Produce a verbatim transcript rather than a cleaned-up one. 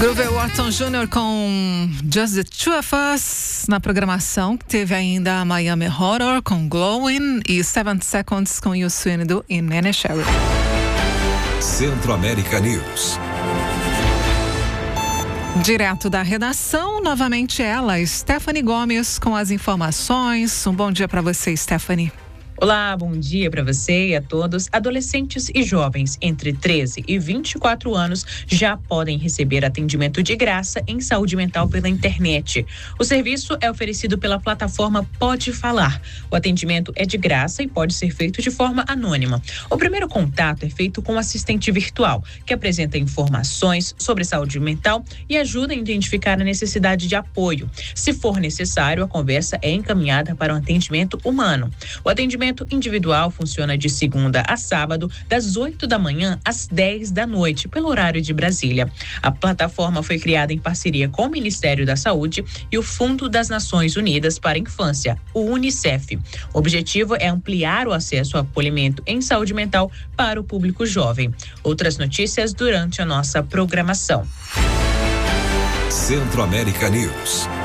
Grover Wharton Júnior com Just the Two of Us na programação, que teve ainda a Miami Horror com Glowing e Seven Seconds com You Swindle e Nene Sherry. Centro-América News. Direto da redação, novamente ela, Stephanie Gomes, com as informações. Um bom dia para você, Stephanie. Olá, bom dia para você e a todos. Adolescentes e jovens entre treze e vinte e quatro anos já podem receber atendimento de graça em saúde mental pela internet. O serviço é oferecido pela plataforma Pode Falar. O atendimento é de graça e pode ser feito de forma anônima. O primeiro contato é feito com um assistente virtual, que apresenta informações sobre saúde mental e ajuda a identificar a necessidade de apoio. Se for necessário, a conversa é encaminhada para um atendimento humano. O atendimento individual funciona de segunda a sábado, das oito da manhã às dez da noite, pelo horário de Brasília. A plataforma foi criada em parceria com o Ministério da Saúde e o Fundo das Nações Unidas para a Infância, o UNICEF. O objetivo é ampliar o acesso ao acolhimento em saúde mental para o público jovem. Outras notícias durante a nossa programação. Centro-América News.